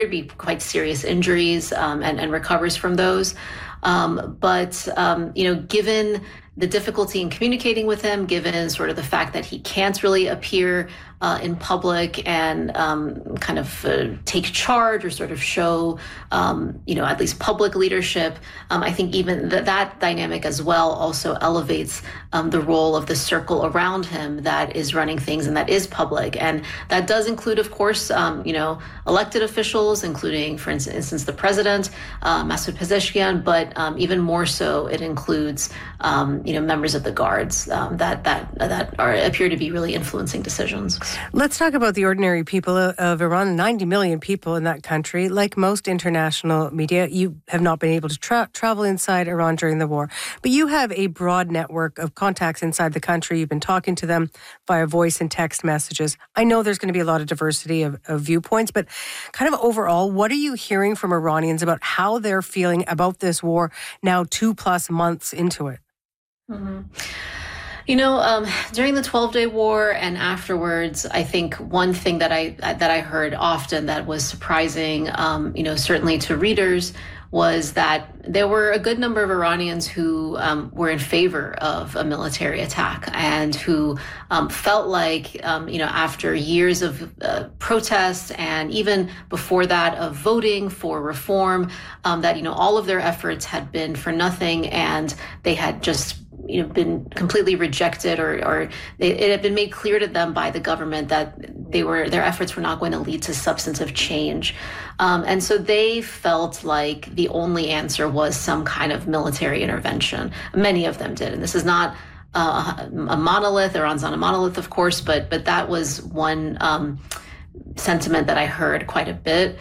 be quite serious injuries, and recovers from those. Given the difficulty in communicating with him, given sort of the fact that he can't really appear in public and take charge or sort of show, at least public leadership, I think even that dynamic as well also elevates the role of the circle around him that is running things and that is public. And that does include, of course, elected officials, including, for instance, the president, Masoud Pezeshkian, but even more so, it includes, members of the guards that appear to be really influencing decisions. Let's talk about the ordinary people of Iran. 90 million people in that country. Like most international media, you have not been able to travel inside Iran during the war, but you have a broad network of contacts inside the country. You've been talking to them via voice and text messages. I know there's going to be a lot of diversity of viewpoints, but kind of overall, what are you hearing from Iranians about how they're feeling about this war now 2+ months into it? Mm-hmm. During the 12-day war and afterwards, I think one thing that I heard often that was surprising, certainly to readers, was that there were a good number of Iranians who were in favor of a military attack and who felt like, after years of protests and even before that of voting for reform, that, all of their efforts had been for nothing and they had just been completely rejected or it had been made clear to them by the government that their efforts were not going to lead to substantive change. And so they felt like the only answer was some kind of military intervention. Many of them did. And this is not a monolith. Iran's not a monolith, of course, but that was one sentiment that I heard quite a bit.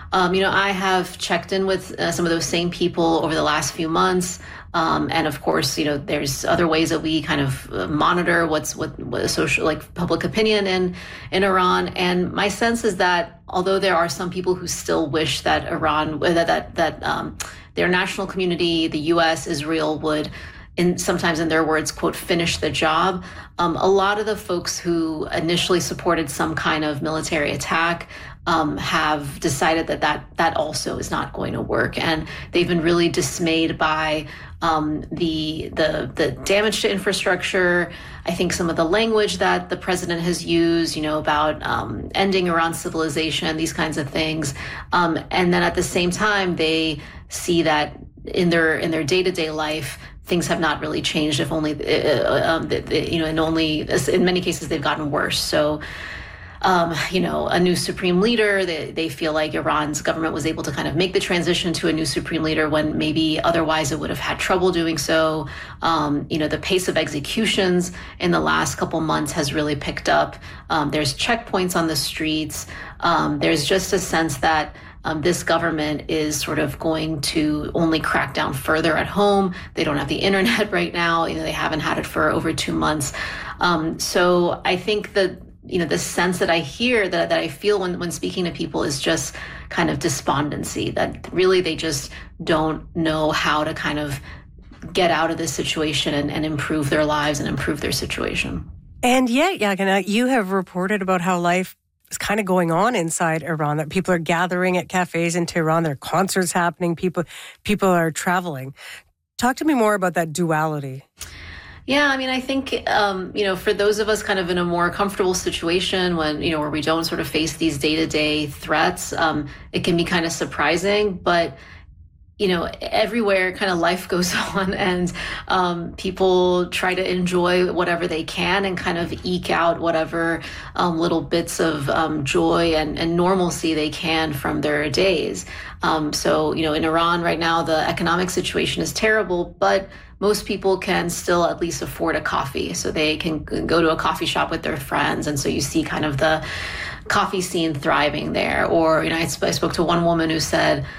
I have checked in with some of those same people over the last few months. And of course, there's other ways that we kind of monitor what social, like public opinion in Iran. And my sense is that although there are some people who still wish that Iran, that their national community, the U.S., Israel would, sometimes in their words, quote, finish the job. A lot of the folks who initially supported some kind of military attack have decided that also is not going to work. And they've been really dismayed by the damage to infrastructure. I think some of the language that the president has used, about ending Iran's civilization, these kinds of things. And then at the same time, they see that in their day-to-day life, things have not really changed. If only, in many cases, they've gotten worse. So, a new supreme leader, they feel like Iran's government was able to kind of make the transition to a new supreme leader when maybe otherwise it would have had trouble doing so. The pace of executions in the last couple months has really picked up. There's checkpoints on the streets. There's just a sense that this government is sort of going to only crack down further at home. They don't have the internet right now. They haven't had it for over 2 months. So I think that, the sense that I hear, that I feel when speaking to people is just kind of despondency, that really they just don't know how to kind of get out of this situation and improve their lives and improve their situation. And yet, Yaghna, you have reported about how life is kind of going on inside Iran, that people are gathering at cafes in Tehran, there are concerts happening, people are traveling. Talk to me more about that duality. Yeah, I think, for those of us kind of in a more comfortable situation when, where we don't sort of face these day-to-day threats, it can be kind of surprising, but, everywhere kind of life goes on and people try to enjoy whatever they can and kind of eke out whatever little bits of joy and normalcy they can from their days. So, in Iran right now, the economic situation is terrible, but most people can still at least afford a coffee. So they can go to a coffee shop with their friends. And so you see kind of the coffee scene thriving there. Or, I spoke to one woman who said,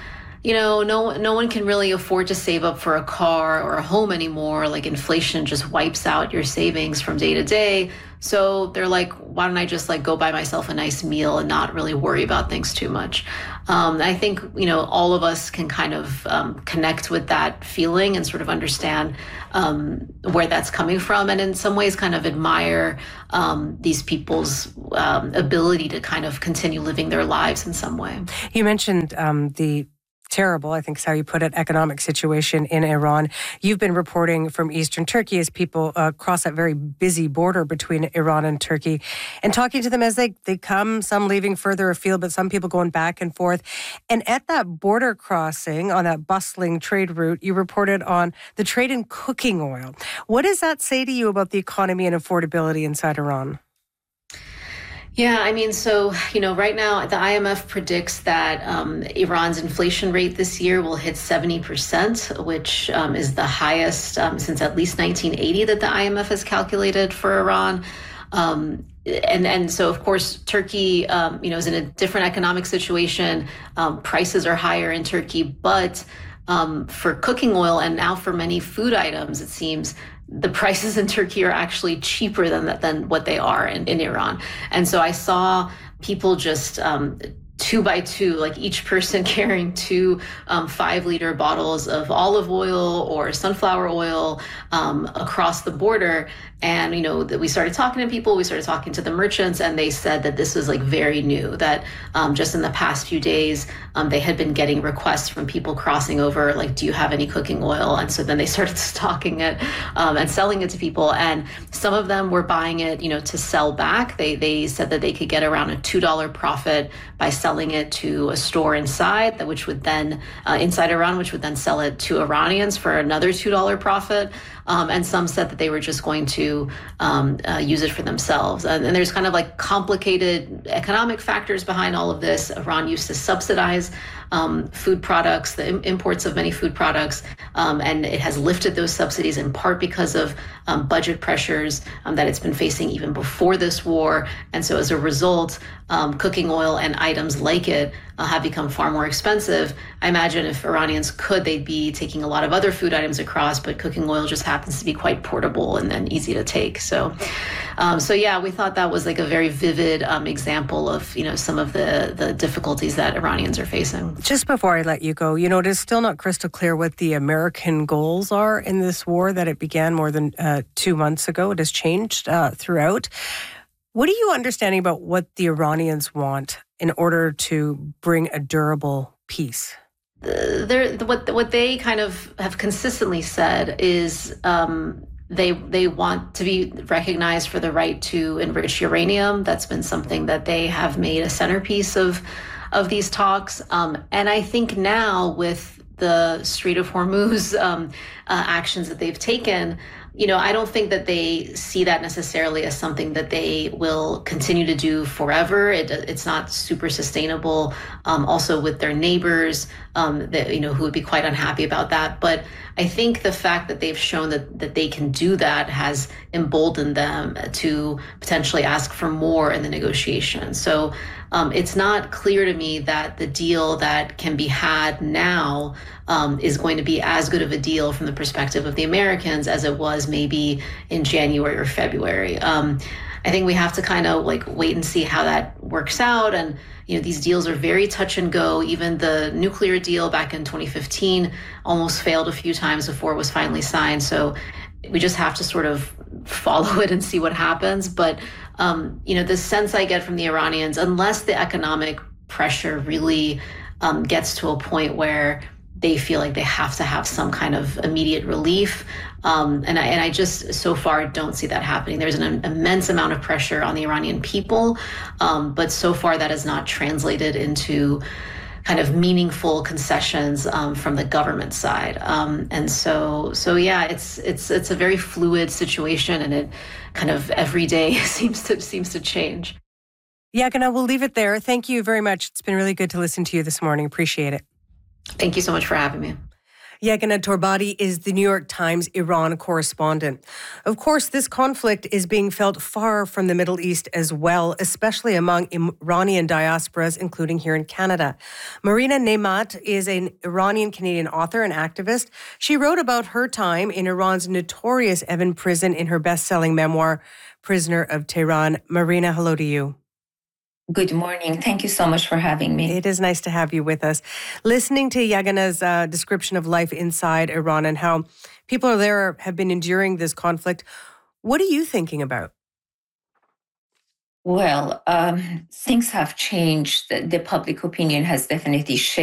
No one can really afford to save up for a car or a home anymore. Like inflation just wipes out your savings from day to day. So they're like, why don't I just like go buy myself a nice meal and not really worry about things too much? I think, all of us can kind of connect with that feeling and sort of understand where that's coming from. And in some ways kind of admire these people's ability to kind of continue living their lives in some way. You mentioned the terrible, I think is how you put it, economic situation in Iran. You've been reporting from eastern Turkey as people cross that very busy border between Iran and Turkey and talking to them as they come, some leaving further afield, but some people going back and forth. And at that border crossing on that bustling trade route, you reported on the trade in cooking oil. What does that say to you about the economy and affordability inside Iran? Yeah, right now the IMF predicts that Iran's inflation rate this year will hit 70%, which is the highest since at least 1980 that the IMF has calculated for Iran. And so, of course, Turkey, is in a different economic situation. Prices are higher in Turkey, but for cooking oil and now for many food items, it seems the prices in Turkey are actually cheaper than what they are in Iran. And so I saw people just 2 by 2, like each person carrying 2 5-liter bottles of olive oil or sunflower oil across the border. And, we started talking to people, we started talking to the merchants, and they said that this was like very new, that just in the past few days, they had been getting requests from people crossing over, like, do you have any cooking oil? And so then they started stocking it and selling it to people. And some of them were buying it, to sell back. They said that they could get around a $2 profit by selling it to a store inside Iran, which would then sell it to Iranians for another $2 profit. And some said that they were just going to use it for themselves. And there's kind of like complicated economic factors behind all of this. Iran used to subsidize food products, the imports of many food products, and it has lifted those subsidies in part because of budget pressures that it's been facing even before this war. And so as a result, cooking oil and items like it have become far more expensive. I imagine if Iranians could, they'd be taking a lot of other food items across, but cooking oil just happens to be quite portable and easy to take. So yeah, we thought that was like a very vivid example of, some of the difficulties that Iranians are facing. Just before I let you go, it is still not crystal clear what the American goals are in this war that it began more than 2 months ago. It has changed throughout. What are you understanding about what the Iranians want in order to bring a durable peace? What they kind of have consistently said is they want to be recognized for the right to enrich uranium. That's been something that they have made a centerpiece of these talks. And I think now with the Strait of Hormuz actions that they've taken, I don't think that they see that necessarily as something that they will continue to do forever. It's not super sustainable. Also with their neighbors, who would be quite unhappy about that. But I think the fact that they've shown that they can do that has emboldened them to potentially ask for more in the negotiation. So it's not clear to me that the deal that can be had now is going to be as good of a deal from the perspective of the Americans as it was maybe in January or February. I think we have to kind of like wait and see how that works out. And, these deals are very touch and go. Even the nuclear deal back in 2015 almost failed a few times before it was finally signed. So we just have to sort of follow it and see what happens. But, the sense I get from the Iranians, unless the economic pressure really gets to a point where they feel like they have to have some kind of immediate relief. And I just so far don't see that happening. There's an immense amount of pressure on the Iranian people, but so far that has not translated into kind of meaningful concessions from the government side. And so yeah, it's a very fluid situation, and it kind of every day seems to change. Yaganeh, we'll leave it there. Thank you very much. It's been really good to listen to you this morning. Appreciate it. Thank you so much for having me. Yegana Torbati is the New York Times Iran correspondent. Of course, this conflict is being felt far from the Middle East as well, especially among Iranian diasporas, including here in Canada. Marina Nemat is an Iranian-Canadian author and activist. She wrote about her time in Iran's notorious Evin prison in her best-selling memoir, Prisoner of Tehran. Marina, hello to you. Good morning. Thank you so much for having me. It is nice to have you with us. Listening to Yegana's description of life inside Iran and how people there have been enduring this conflict, what are you thinking about? Well, things have changed. The public opinion has definitely shifted.